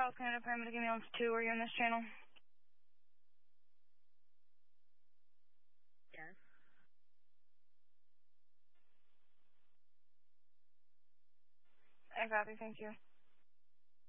Charles Canada Paramedic Ambulance 2, are you on this channel? Yes. I copy, thank you.